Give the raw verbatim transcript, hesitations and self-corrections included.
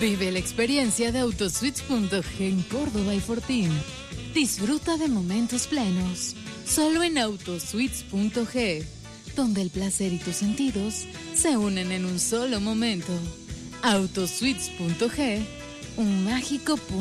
Vive la experiencia de Autosuites punto G en Córdoba y Fortín. Disfruta de momentos plenos, solo en Autosuites punto G, donde el placer y tus sentidos se unen en un solo momento. Autosuites punto G, un mágico punto.